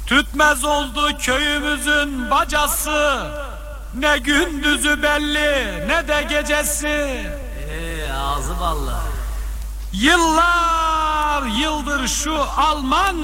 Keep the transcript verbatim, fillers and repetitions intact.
Tütmez oldu köyümüzün bacası, ne gündüzü belli ne de gecesi. Eee ağzı ballı. Yıllar yıldır şu Alman